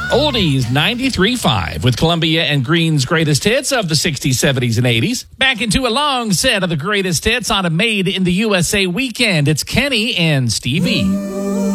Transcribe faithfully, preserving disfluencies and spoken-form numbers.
Oldies ninety-three point five with Columbia and Green's greatest hits of the sixties, seventies, and eighties. Back into a long set of the greatest hits on a Made in the U S A weekend. It's Kenny and Stevie.